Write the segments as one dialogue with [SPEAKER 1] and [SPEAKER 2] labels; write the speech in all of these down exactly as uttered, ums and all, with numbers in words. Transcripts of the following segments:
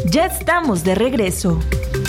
[SPEAKER 1] Ya estamos de regreso.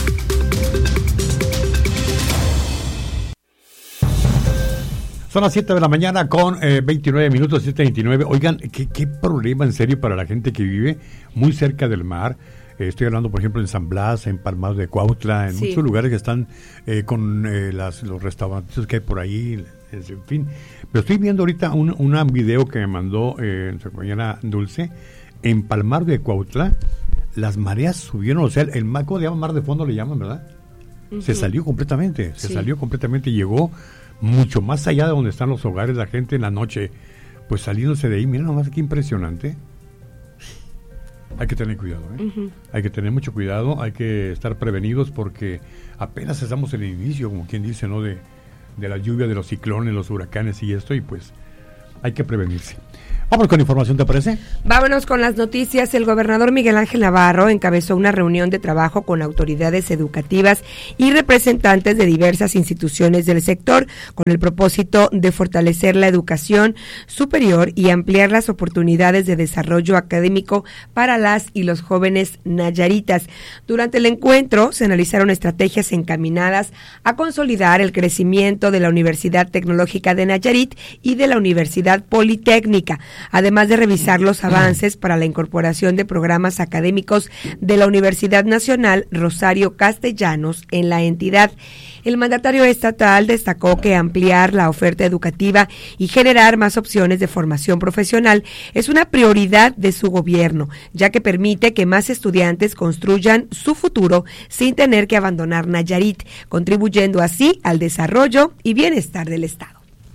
[SPEAKER 2] Son las siete de la mañana con eh, veintinueve minutos, siete veintinueve. Oigan, ¿qué, qué problema en serio para la gente que vive muy cerca del mar. Eh, estoy hablando, por ejemplo, en San Blas, en Palmas de Cuautla, en sí. muchos lugares que están eh, con eh, las, los restaurantes que hay por ahí, en fin. Pero estoy viendo ahorita un, un video que me mandó eh, nuestra compañera Dulce. En Palmar de Cuautla, las mareas subieron, o sea, el mar, ¿cómo le llaman? Mar de fondo le llaman, ¿verdad? Uh-huh. Se salió completamente, se sí. salió completamente y llegó mucho más allá de donde están los hogares, la gente en la noche, pues saliéndose de ahí. Miren nomás qué impresionante. Hay que tener cuidado, ¿eh? Uh-huh. Hay que tener mucho cuidado, hay que estar prevenidos porque apenas estamos en el inicio, como quien dice, ¿no? De, de la lluvia, de los ciclones, los huracanes y esto, y pues hay que prevenirse. Vamos con información, ¿te parece?
[SPEAKER 3] Vámonos con las noticias. El gobernador Miguel Ángel Navarro encabezó una reunión de trabajo con autoridades educativas y representantes de diversas instituciones del sector con el propósito de fortalecer la educación superior y ampliar las oportunidades de desarrollo académico para las y los jóvenes nayaritas. Durante el encuentro se analizaron estrategias encaminadas a consolidar el crecimiento de la Universidad Tecnológica de Nayarit y de la Universidad Politécnica, además de revisar los avances para la incorporación de programas académicos de la Universidad Nacional Rosario Castellanos en la entidad. El mandatario estatal destacó que ampliar la oferta educativa y generar más opciones de formación profesional es una prioridad de su gobierno, ya que permite que más estudiantes construyan su futuro sin tener que abandonar Nayarit, contribuyendo así al desarrollo y bienestar del Estado.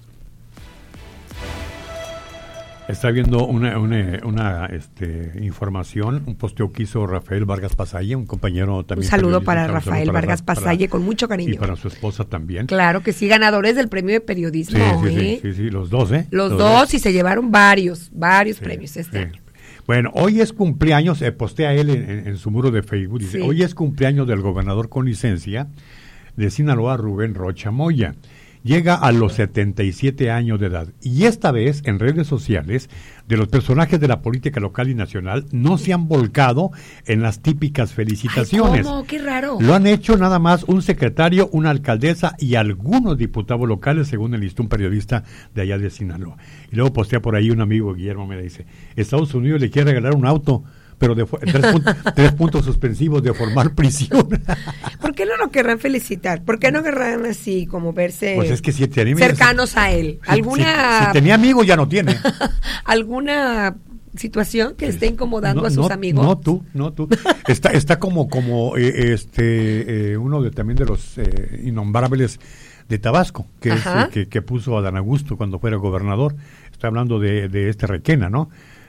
[SPEAKER 2] Está viendo una, una, una este, información, un posteo que hizo Rafael Vargas Pasalle, un compañero también.
[SPEAKER 3] Un saludo para Rafael para, Vargas para, Pasalle, con mucho cariño.
[SPEAKER 2] Y para su esposa también.
[SPEAKER 3] Claro que sí, ganadores del premio de periodismo.
[SPEAKER 2] Sí, sí,
[SPEAKER 3] ¿eh?
[SPEAKER 2] sí, sí, sí, los dos, ¿eh?
[SPEAKER 3] Los, los dos, dos y se llevaron varios, varios sí, premios este sí. año.
[SPEAKER 2] Bueno, hoy es cumpleaños, eh, postea él en, en, en su muro de Facebook, dice, sí. hoy es cumpleaños del gobernador con licencia de Sinaloa, Rubén Rocha Moya. Llega a los setenta y siete años de edad y esta vez en redes sociales de los personajes de la política local y nacional no se han volcado en las típicas felicitaciones.
[SPEAKER 3] Ay, ¿cómo? Qué raro.
[SPEAKER 2] Lo han hecho nada más un secretario, una alcaldesa y algunos diputados locales, según el listó un periodista de allá de Sinaloa. Y luego postea por ahí un amigo, Guillermo, me dice, Estados Unidos le quiere regalar un auto, pero de tres, puntos, tres puntos suspensivos de formar prisión.
[SPEAKER 3] ¿Por qué no lo querrán felicitar? ¿Por qué no querrán así como verse
[SPEAKER 2] pues es que si tenía,
[SPEAKER 3] cercanos a él? ¿Alguna
[SPEAKER 2] si, si tenía amigos ya no tiene?
[SPEAKER 3] ¿Alguna situación que esté incomodando no, a sus
[SPEAKER 2] no,
[SPEAKER 3] amigos?
[SPEAKER 2] No tú, no tú. Está está como como eh, este eh, uno de también de los eh, innombrables de Tabasco, que, es, eh, que que puso a Dan Augusto cuando fuera gobernador. Está hablando de de este Requena, ¿no?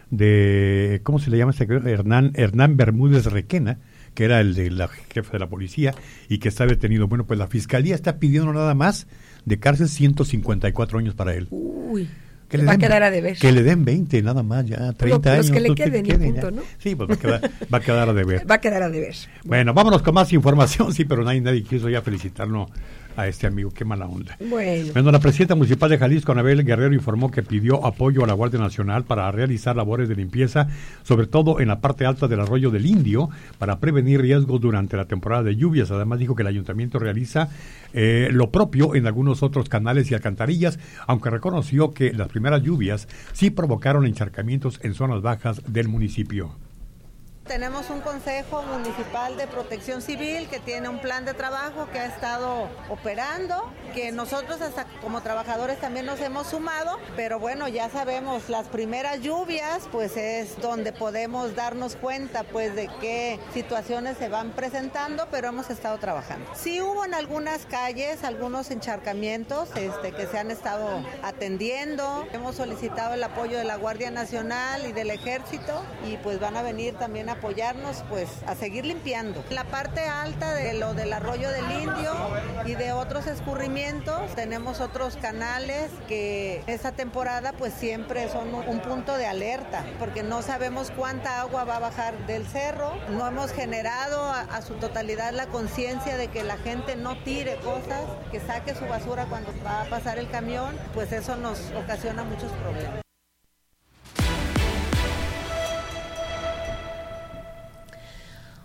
[SPEAKER 2] De, ¿cómo se le llama este? Hernán, Hernán Bermúdez Requena, que era el de la jefe de la policía y que está detenido. Bueno, pues la fiscalía está pidiendo nada más de cárcel ciento cincuenta y cuatro años para él.
[SPEAKER 3] Uy,
[SPEAKER 2] que
[SPEAKER 3] le
[SPEAKER 2] le
[SPEAKER 3] va
[SPEAKER 2] den,
[SPEAKER 3] a quedar a deber.
[SPEAKER 2] Que le den veinte nada más, ya treinta años.
[SPEAKER 3] Los que le queden, que queden punto, ¿no?
[SPEAKER 2] Sí, pues va a quedar, va a quedar a deber.
[SPEAKER 3] Va a quedar a deber.
[SPEAKER 2] Bueno, vámonos con más información, sí, pero nadie, nadie quiso ya felicitarlo a este amigo, qué mala onda.
[SPEAKER 3] Bueno.
[SPEAKER 2] Bueno, la presidenta municipal de Jalisco, Anabel Guerrero, informó que pidió apoyo a la Guardia Nacional para realizar labores de limpieza, sobre todo en la parte alta del arroyo del Indio, para prevenir riesgos durante la temporada de lluvias. Además dijo que el ayuntamiento realiza eh, lo propio en algunos otros canales y alcantarillas, aunque reconoció que las primeras lluvias sí provocaron encharcamientos en zonas bajas del municipio.
[SPEAKER 4] Tenemos un Consejo Municipal de Protección Civil que tiene un plan de trabajo que ha estado operando, que nosotros hasta como trabajadores también nos hemos sumado, pero bueno, ya sabemos, las primeras lluvias pues es donde podemos darnos cuenta pues de qué situaciones se van presentando, pero hemos estado trabajando. Sí hubo en algunas calles algunos encharcamientos este, que se han estado atendiendo, hemos solicitado el apoyo de la Guardia Nacional y del Ejército y pues van a venir también a apoyarnos pues a seguir limpiando. La parte alta de lo del arroyo del Indio y de otros escurrimientos, tenemos otros canales que esta temporada pues siempre son un punto de alerta, porque no sabemos cuánta agua va a bajar del cerro, no hemos generado a, a su totalidad la conciencia de que la gente no tire cosas, que saque su basura cuando va a pasar el camión, pues eso nos ocasiona muchos problemas.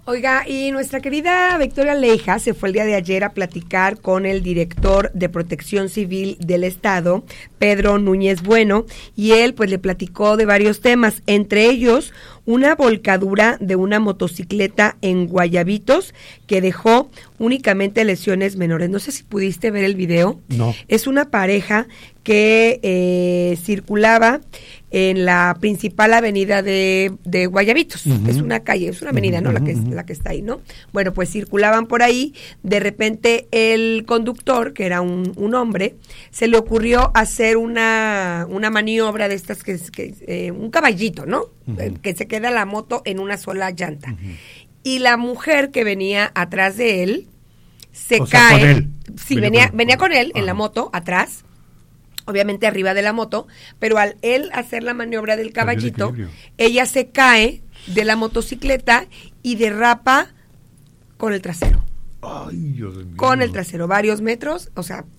[SPEAKER 3] Oiga, y nuestra querida Victoria Leija se fue el día de ayer a platicar con el director de Protección Civil del Estado, Pedro Núñez Bueno, y él pues le platicó de varios temas, entre ellos una volcadura de una motocicleta en Guayabitos que dejó únicamente lesiones menores. No sé si pudiste ver el video.
[SPEAKER 2] No.
[SPEAKER 3] Es una pareja que eh, circulaba en la principal avenida de, de Guayabitos. Uh-huh. Es una calle, es una avenida, uh-huh, ¿no? La que, uh-huh. la que está ahí, ¿no? Bueno, pues circulaban por ahí. De repente el conductor, que era un, un hombre, se le ocurrió hacer una, una maniobra de estas, que, que eh, un caballito, ¿no? Uh-huh. Que se queda la moto en una sola llanta. Uh-huh. Y la mujer que venía atrás de él se
[SPEAKER 2] o
[SPEAKER 3] cae.
[SPEAKER 2] Sea, con él.
[SPEAKER 3] Sí, venía, venía, con, venía con él en uh-huh. la moto atrás, obviamente arriba de la moto, pero al él hacer la maniobra del caballito, ella se cae de la motocicleta y derrapa con el trasero.
[SPEAKER 2] Ay, Dios mío.
[SPEAKER 3] Con el trasero, varios metros, o sea,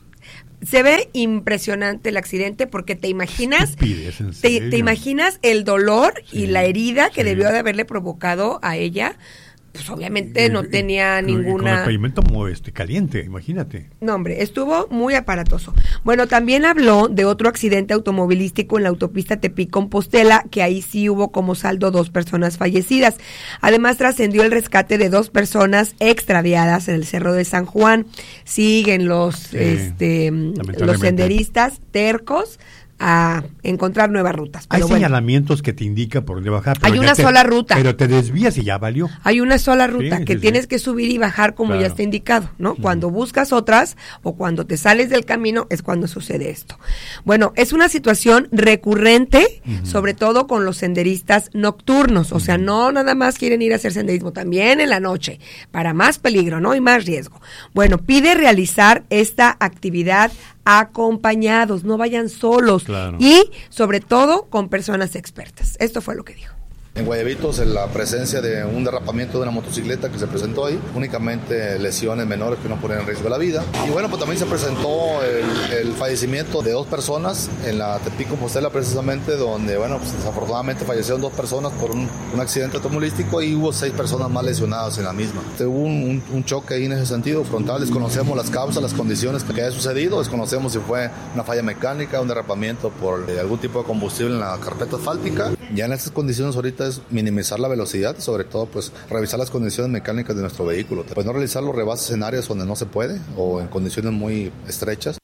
[SPEAKER 3] se ve impresionante el accidente porque te imaginas, te, te imaginas el dolor sí, y la herida que sí. debió de haberle provocado a ella. Pues obviamente no tenía
[SPEAKER 2] con,
[SPEAKER 3] ninguna...
[SPEAKER 2] Con el pavimento como este, caliente, imagínate.
[SPEAKER 3] No, hombre, estuvo muy aparatoso. Bueno, también habló de otro accidente automovilístico en la autopista Tepic-Compostela, que ahí sí hubo como saldo dos personas fallecidas. Además, trascendió el rescate de dos personas extraviadas en el Cerro de San Juan. Siguen los, sí, este, los senderistas tercos a encontrar nuevas rutas.
[SPEAKER 2] Pero hay bueno, señalamientos que te indican por dónde bajar.
[SPEAKER 3] Hay una
[SPEAKER 2] te,
[SPEAKER 3] sola ruta.
[SPEAKER 2] Pero te desvías y ya valió.
[SPEAKER 3] Hay una sola ruta
[SPEAKER 2] sí,
[SPEAKER 3] que
[SPEAKER 2] sí,
[SPEAKER 3] tienes
[SPEAKER 2] sí.
[SPEAKER 3] que subir y bajar como claro. ya está indicado, ¿no? Uh-huh. Cuando buscas otras o cuando te sales del camino es cuando sucede esto. Bueno, es una situación recurrente, uh-huh. sobre todo con los senderistas nocturnos. O uh-huh. sea, no nada más quieren ir a hacer senderismo, también en la noche, para más peligro, ¿no? Y más riesgo. Bueno, pide realizar esta actividad acompañados, no vayan solos claro. y sobre todo con personas expertas. Esto fue lo que dijo.
[SPEAKER 5] En Guayabitos, en la presencia de un derrapamiento de una motocicleta que se presentó ahí, únicamente lesiones menores que no ponen en riesgo la vida. Y bueno, pues también se presentó el, el fallecimiento de dos personas en la Tepic-Compostela precisamente, donde, bueno, pues desafortunadamente fallecieron dos personas por un, un accidente automovilístico y hubo seis personas más lesionadas en la misma. Hubo un, un, un choque ahí en ese sentido frontal, desconocemos las causas, las condiciones que haya sucedido, desconocemos si fue una falla mecánica, un derrapamiento por eh, algún tipo de combustible en la carpeta asfáltica. Ya en estas condiciones ahorita es minimizar la velocidad, sobre todo pues revisar las condiciones mecánicas de nuestro vehículo, pues no realizar los rebases en áreas donde no se puede o en condiciones muy estrechas.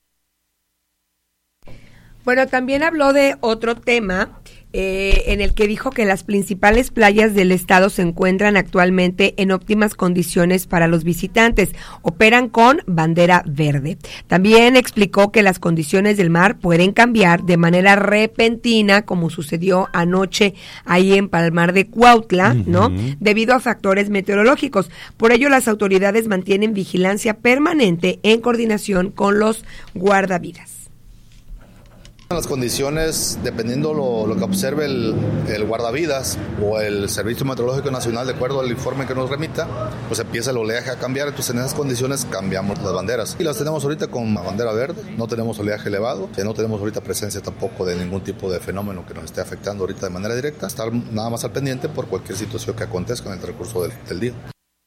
[SPEAKER 3] Bueno, también habló de otro tema eh, en el que dijo que las principales playas del estado se encuentran actualmente en óptimas condiciones para los visitantes. Operan con bandera verde. También explicó que las condiciones del mar pueden cambiar de manera repentina, como sucedió anoche ahí en Palmar de Cuautla, uh-huh. ¿no? Debido a factores meteorológicos. Por ello, las autoridades mantienen vigilancia permanente en coordinación con los guardavidas.
[SPEAKER 5] Las condiciones, dependiendo lo, lo que observe el, el guardavidas o el Servicio Meteorológico Nacional, de acuerdo al informe que nos remita, pues empieza el oleaje a cambiar. Entonces en esas condiciones cambiamos las banderas. Y las tenemos ahorita con bandera verde, no tenemos oleaje elevado, no tenemos ahorita presencia tampoco de ningún tipo de fenómeno que nos esté afectando ahorita de manera directa. Estar nada más al pendiente por cualquier situación que acontezca en el transcurso del, del día.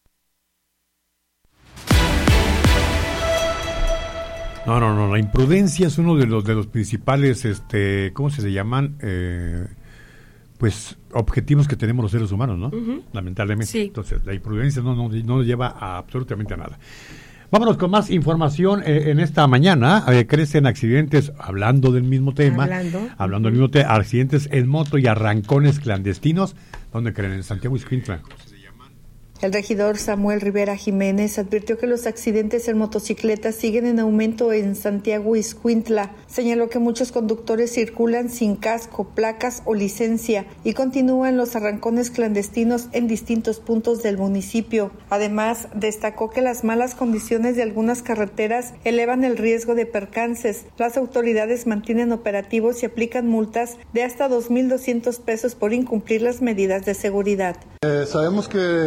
[SPEAKER 2] No, no, no, la imprudencia es uno de los de los principales, este, ¿cómo se llaman? Eh, pues objetivos que tenemos los seres humanos, ¿no? Uh-huh. Lamentablemente. Sí. Entonces, la imprudencia no, no, no nos lleva a absolutamente a nada. Vámonos con más información eh, en esta mañana. Eh, crecen accidentes, hablando del mismo tema. Hablando. Hablando del mismo tema, accidentes en moto y arrancones clandestinos. ¿Dónde creen? En Santiago Ixcuintla.
[SPEAKER 6] El regidor Samuel Rivera Jiménez advirtió que los accidentes en motocicletas siguen en aumento en Santiago Ixcuintla. Señaló que muchos conductores circulan sin casco, placas o licencia y continúan los arrancones clandestinos en distintos puntos del municipio. Además, destacó que las malas condiciones de algunas carreteras elevan el riesgo de percances. Las autoridades mantienen operativos y aplican multas de hasta dos mil doscientos pesos por incumplir las medidas de seguridad.
[SPEAKER 7] Eh, sabemos que los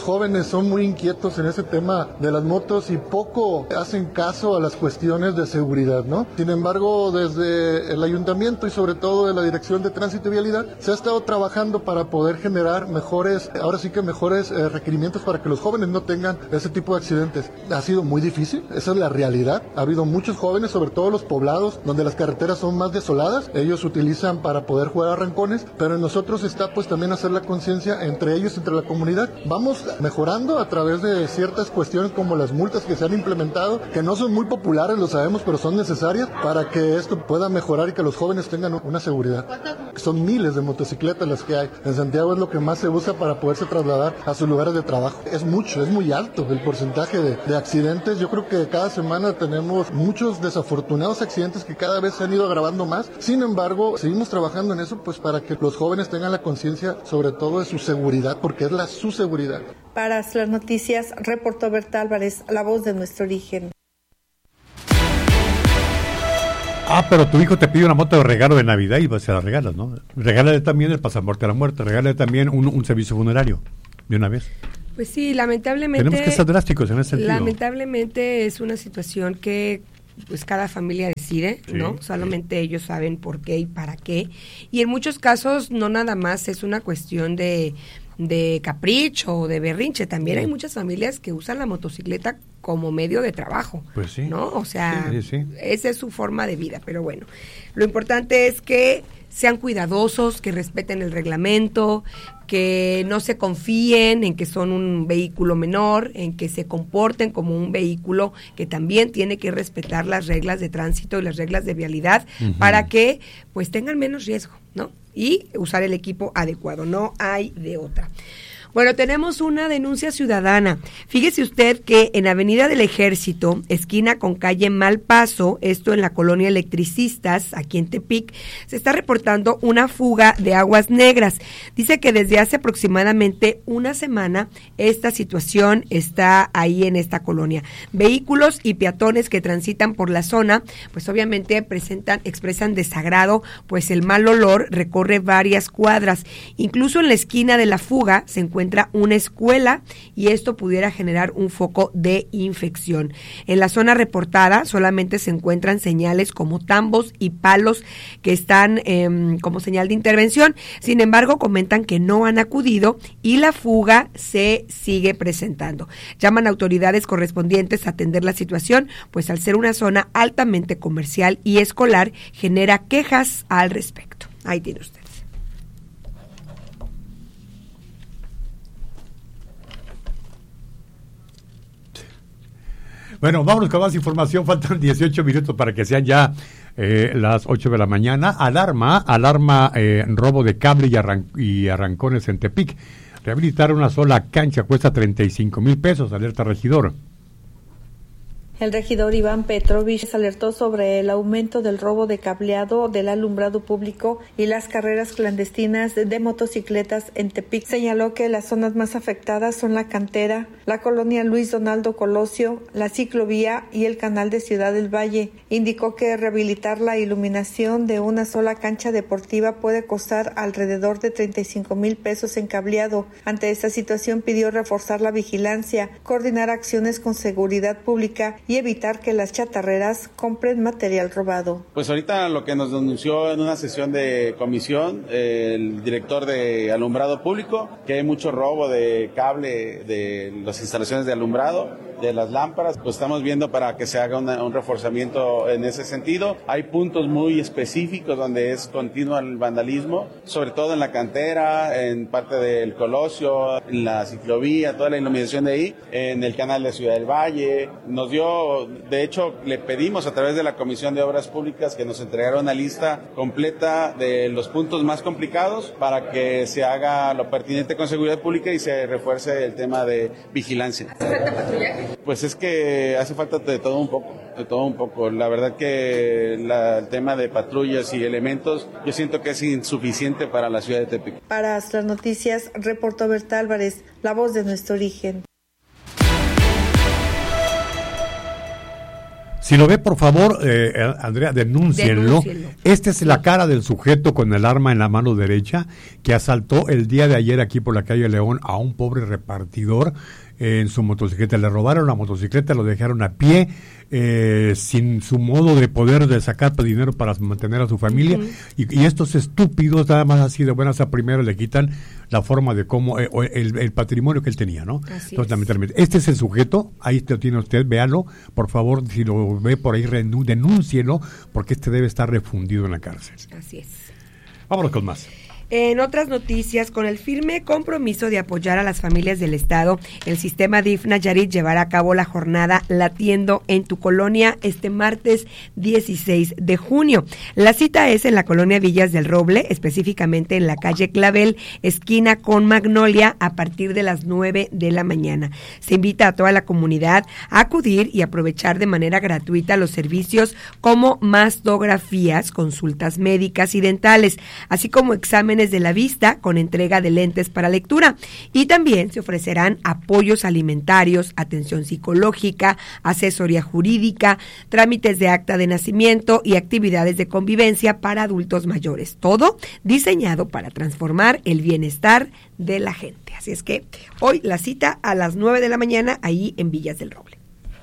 [SPEAKER 7] los jóvenes son muy inquietos en ese tema de las motos y poco hacen caso a las cuestiones de seguridad, ¿no? Sin embargo, desde el ayuntamiento y sobre todo de la Dirección de Tránsito y Vialidad, se ha estado trabajando para poder generar mejores, ahora sí que mejores eh, requerimientos para que los jóvenes no tengan ese tipo de accidentes. Ha sido muy difícil, esa es la realidad. Ha habido muchos jóvenes, sobre todo los poblados, donde las carreteras son más desoladas. Ellos utilizan para poder jugar a arrancones, pero en nosotros está pues también hacer la conciencia entre ellos, entre la comunidad. Vamos mejorando a través de ciertas cuestiones como las multas que se han implementado, que no son muy populares, lo sabemos, pero son necesarias para que esto pueda mejorar y que los jóvenes tengan una seguridad. Son miles de motocicletas las que hay. En Santiago es lo que más se usa para poderse trasladar a sus lugares de trabajo. Es mucho, es muy alto el porcentaje de, de accidentes. Yo creo que cada semana tenemos muchos desafortunados accidentes que cada vez se han ido agravando más. Sin embargo, seguimos trabajando en eso pues para que los jóvenes tengan la conciencia sobre todo de su seguridad, porque es la su seguridad.
[SPEAKER 6] Para las noticias, reportó Berta Álvarez, la voz de nuestro origen.
[SPEAKER 2] Ah, pero tu hijo te pide una moto de regalo de Navidad y se la regalas, ¿no? Regálale también el pasaporte a la muerte, regálale también un, un servicio funerario, de una vez.
[SPEAKER 3] Pues sí, lamentablemente...
[SPEAKER 2] Tenemos que ser drásticos en ese sentido.
[SPEAKER 3] Lamentablemente es una situación que pues cada familia decide, sí, ¿no? Solamente sí. Ellos saben por qué y para qué. Y en muchos casos no nada más es una cuestión de... de capricho o de berrinche, también sí. Hay muchas familias que usan la motocicleta como medio de trabajo,
[SPEAKER 2] pues sí,
[SPEAKER 3] ¿no? O sea,
[SPEAKER 2] sí, sí, sí.
[SPEAKER 3] Esa es su forma de vida, pero bueno, lo importante es que sean cuidadosos, que respeten el reglamento, que no se confíen en que son un vehículo menor, en que se comporten como un vehículo que también tiene que respetar las reglas de tránsito y las reglas de vialidad uh-huh. para que pues tengan menos riesgo, ¿no? Y usar el equipo adecuado, no hay de otra. Bueno, tenemos una denuncia ciudadana. Fíjese usted que en Avenida del Ejército, esquina con calle Malpaso, esto en la colonia Electricistas, aquí en Tepic, se está reportando una fuga de aguas negras. Dice que desde hace aproximadamente una semana esta situación está ahí en esta colonia. Vehículos y peatones que transitan por la zona, pues obviamente presentan, expresan desagrado, pues el mal olor recorre varias cuadras. Incluso en la esquina de la fuga se encuentra una escuela y esto pudiera generar un foco de infección. En la zona reportada solamente se encuentran señales como tambos y palos que están eh, como señal de intervención. Sin embargo, comentan que no han acudido y la fuga se sigue presentando. Llaman a autoridades correspondientes a atender la situación, pues al ser una zona altamente comercial y escolar, genera quejas al respecto. Ahí tiene usted.
[SPEAKER 2] Bueno, vámonos con más información, faltan dieciocho minutos para que sean ya eh, las ocho de la mañana. Alarma, alarma eh, robo de cable y, arran- y arrancones en Tepic. Rehabilitar una sola cancha cuesta treinta y cinco mil pesos, alerta regidor.
[SPEAKER 6] El regidor Iván Petrovich alertó sobre el aumento del robo de cableado del alumbrado público y las carreras clandestinas de motocicletas en Tepic. Señaló que las zonas más afectadas son la cantera, la colonia Luis Donaldo Colosio, la ciclovía y el canal de Ciudad del Valle. Indicó que rehabilitar la iluminación de una sola cancha deportiva puede costar alrededor de treinta y cinco mil pesos en cableado. Ante esta situación pidió reforzar la vigilancia, coordinar acciones con seguridad pública y evitar que las chatarreras compren material robado.
[SPEAKER 8] Pues ahorita lo que nos denunció en una sesión de comisión eh, el director de alumbrado público, que hay mucho robo de cable de las instalaciones de alumbrado, de las lámparas, pues estamos viendo para que se haga una, un reforzamiento en ese sentido. Hay puntos muy específicos donde es continuo el vandalismo, sobre todo en la cantera, en parte del Colosio, en la ciclovía, toda la iluminación de ahí, en el canal de Ciudad del Valle. Nos dio, de hecho, le pedimos a través de la Comisión de Obras Públicas que nos entregara una lista completa de los puntos más complicados para que se haga lo pertinente con seguridad pública y se refuerce el tema de vigilancia. ¿Hace falta patrullaje? Pues es que hace falta de todo un poco, de todo un poco. La verdad que la, el tema de patrullas y elementos, yo siento que es insuficiente para la ciudad de Tepic.
[SPEAKER 6] Para las noticias, reportó Berta Álvarez, la voz de nuestro origen.
[SPEAKER 2] Si lo ve, por favor, eh, Andrea, denúncienlo.
[SPEAKER 3] Denúncienlo.
[SPEAKER 2] Esta es la cara del sujeto con el arma en la mano derecha que asaltó el día de ayer aquí por la calle León a un pobre repartidor en su motocicleta. Le robaron la motocicleta, lo dejaron a pie, eh, sin su modo de poder de sacar dinero para mantener a su familia. Uh-huh. y, y estos estúpidos, nada más así de buenas a primero, le quitan la forma de cómo, eh, el, el patrimonio que él tenía, ¿no?
[SPEAKER 3] Así
[SPEAKER 2] Entonces, lamentablemente, este es el sujeto, ahí lo tiene usted, véalo, por favor, si lo ve por ahí, denúncielo, porque este debe estar refundido en la cárcel.
[SPEAKER 3] Así es.
[SPEAKER 2] Vámonos con más.
[SPEAKER 3] En otras noticias, con el firme compromiso de apoyar a las familias del Estado, el sistema D I F Nayarit llevará a cabo la jornada Latiendo en tu Colonia este martes dieciséis de junio. La cita es en la colonia Villas del Roble, específicamente en la calle Clavel, esquina con Magnolia, a partir de las nueve de la mañana. Se invita a toda la comunidad a acudir y aprovechar de manera gratuita los servicios como mastografías, consultas médicas y dentales, así como exámenes de la vista con entrega de lentes para lectura, y también se ofrecerán apoyos alimentarios, atención psicológica, asesoría jurídica, trámites de acta de nacimiento y actividades de convivencia para adultos mayores, todo diseñado para transformar el bienestar de la gente. Así es que hoy la cita a las nueve de la mañana ahí en Villas del Roble.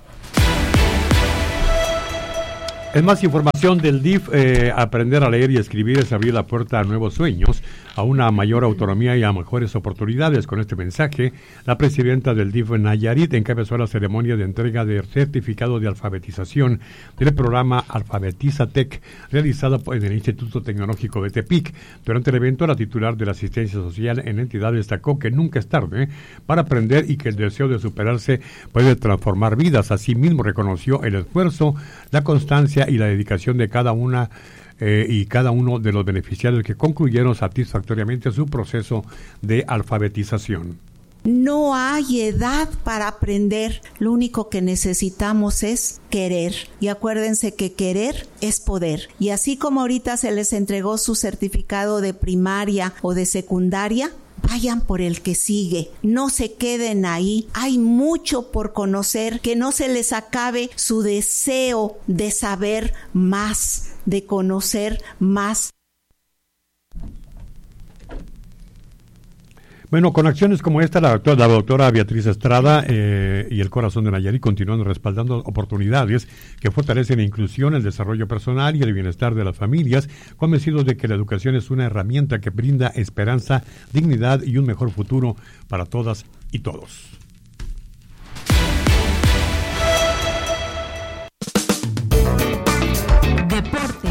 [SPEAKER 2] Es más información del D I F, eh, aprender a leer y escribir es abrir la puerta a nuevos sueños, a una mayor autonomía y a mejores oportunidades. Con este mensaje, la presidenta del D I F Nayarit encabezó la ceremonia de entrega de certificado de alfabetización del programa Alfabetizatec, realizada en el Instituto Tecnológico de Tepic. Durante el evento, la titular de la asistencia social en entidad destacó que nunca es tarde para aprender y que el deseo de superarse puede transformar vidas. Asimismo, reconoció el esfuerzo, la constancia y la dedicación de cada una eh, y cada uno de los beneficiarios que concluyeron satisfactoriamente su proceso de alfabetización.
[SPEAKER 9] No hay edad para aprender, lo único que necesitamos es querer. Y acuérdense que querer es poder. Y así como ahorita se les entregó su certificado de primaria o de secundaria, vayan por el que sigue, no se queden ahí, hay mucho por conocer, que no se les acabe su deseo de saber más, de conocer más.
[SPEAKER 2] Bueno, con acciones como esta, la doctora, la doctora Beatriz Estrada eh, y el Corazón de Nayarit continúan respaldando oportunidades que fortalecen la inclusión, el desarrollo personal y el bienestar de las familias, convencidos de que la educación es una herramienta que brinda esperanza, dignidad y un mejor futuro para todas y todos.
[SPEAKER 1] Deportes.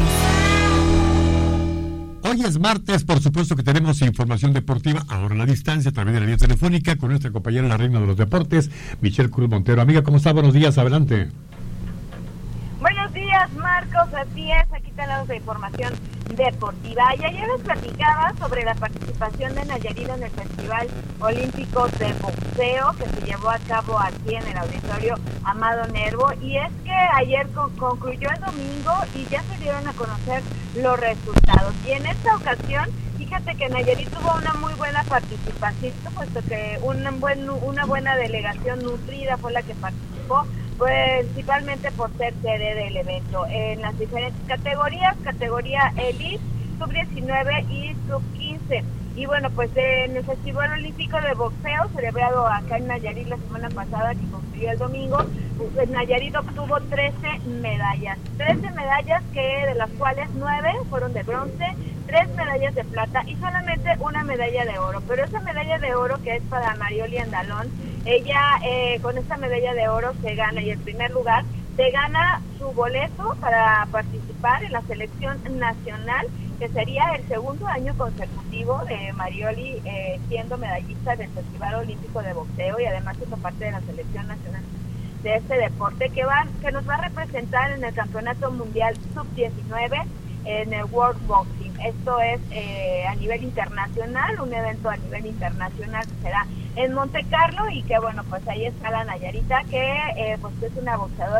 [SPEAKER 2] Hoy es martes, por supuesto que tenemos información deportiva, ahora a la distancia, a través de la vía telefónica, con nuestra compañera, la reina de los deportes, Michelle Cruz Montero. Amiga, ¿cómo está? Buenos días, adelante.
[SPEAKER 10] Buenos días, Marcos, así es, aquí tenemos la información deportiva. Y ayer les platicaba sobre la participación de Nayarit en el Festival Olímpico de Boxeo que se llevó a cabo aquí en el Auditorio Amado Nervo, y es que ayer con, concluyó el domingo y ya se dieron a conocer los resultados. Y en esta ocasión, fíjate que Nayarit tuvo una muy buena participación, puesto que una, buen, una buena delegación nutrida fue la que participó, principalmente por ser sede del evento en las diferentes categorías, categoría Elite, sub diecinueve y sub quince. Y bueno, pues en el Festival Olímpico de Boxeo, celebrado acá en Nayarit la semana pasada, que concluyó el domingo, pues Nayarit obtuvo trece medallas. trece medallas, que de las cuales nueve fueron de bronce, tres medallas de plata y solamente una medalla de oro. Pero esa medalla de oro, que es para Marioli Andalón, ella eh, con esta medalla de oro se gana, y el primer lugar, se gana su boleto para participar en la selección nacional, que sería el segundo año consecutivo de Marioli eh, siendo medallista del Festival Olímpico de Boxeo, y además siendo parte de la selección nacional de este deporte, que va, que nos va a representar en el Campeonato Mundial sub diecinueve en el World Boxing. Esto es eh, a nivel internacional, un evento a nivel internacional que será en Monte Carlo, y que bueno, pues ahí está la Nayarita, que eh, pues es una boxeadora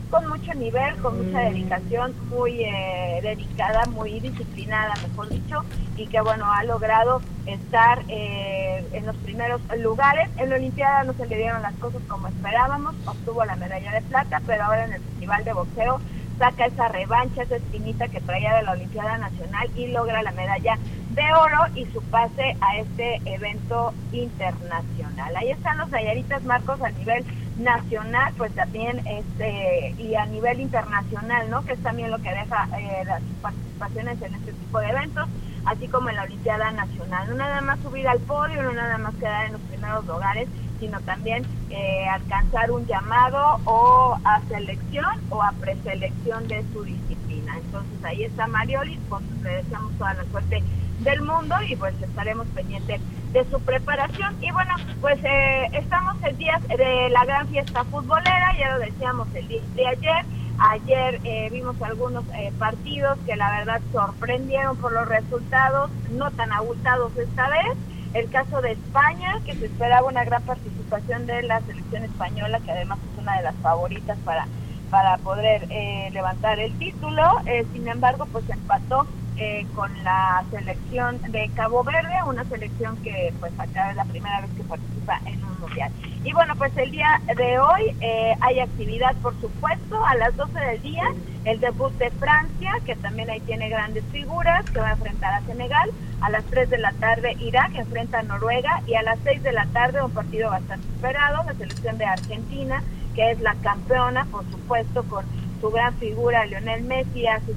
[SPEAKER 10] con mucho nivel, con mucha dedicación, muy eh, dedicada, muy disciplinada, mejor dicho, y que bueno, ha logrado estar eh, en los primeros lugares. En la Olimpiada no se le dieron las cosas como esperábamos, obtuvo la medalla de plata, pero ahora en el Festival de Boxeo saca esa revancha, esa espinita que traía de la Olimpiada Nacional y logra la medalla de oro y su pase a este evento internacional. Ahí están los Nayaritas, Marcos, a nivel nacional, pues también este y a nivel internacional, ¿no? Que es también lo que deja eh, las participaciones en este tipo de eventos, así como en la Olimpiada Nacional. No nada más subir al podio, no nada más quedar en los primeros lugares, sino también eh, alcanzar un llamado o a selección o a preselección de su disciplina. Entonces ahí está Mariolis, pues le deseamos toda la suerte del mundo y pues estaremos pendientes de su preparación. Y bueno, pues eh, estamos el día de la gran fiesta futbolera, ya lo decíamos el día de ayer. Ayer eh, vimos algunos eh, partidos que la verdad sorprendieron por los resultados, no tan abultados esta vez. El caso de España, que se esperaba una gran participación de la selección española, que además es una de las favoritas para, para poder eh, levantar el título. Eh, sin embargo, pues empató eh, con la selección de Cabo Verde, una selección que pues acá es la primera vez que participa en un mundial. Y bueno, pues el día de hoy eh, hay actividad, por supuesto, a las doce del día, el debut de Francia, que también ahí tiene grandes figuras, que va a enfrentar a Senegal. A las tres de la tarde Irak enfrenta a Noruega, y a las seis de la tarde un partido bastante esperado, la selección de Argentina, que es la campeona, por supuesto, con su gran figura Lionel Messi a sus